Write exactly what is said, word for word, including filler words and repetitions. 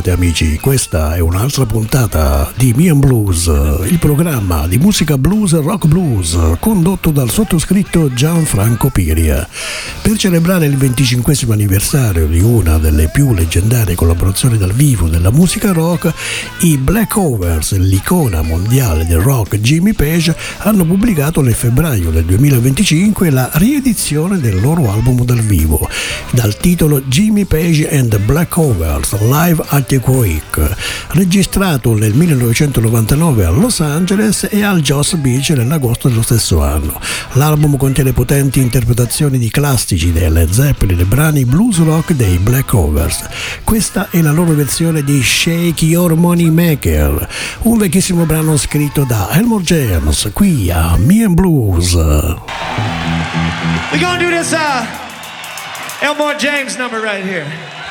bentrovati amici, questa è un'altra puntata di Me and Blues, il programma di musica blues e rock blues condotto dal sottoscritto Gianfranco Piria. Per celebrare il venticinquesimo anniversario di una delle più leggendarie collaborazioni dal vivo della musica rock, i Black Overs, l'icona mondiale del rock Jimmy Page, hanno pubblicato nel febbraio del duemilaventicinque la riedizione del loro album dal vivo, dal titolo Jimmy Page and the Black Overs Live at the Quake, registrato nel millenovecentonovantanove a Los Angeles e al Joss Beach nell'agosto dello stesso anno. L'album contiene potenti interpretazioni di classici dei Led Zeppelin e brani blues rock dei Black Overs. Questa è la loro versione di Shake Your Money Maker, un vecchissimo brano scritto da Elmore James, qui a Me and Blues. We're gonna do this uh, Elmore James number right here.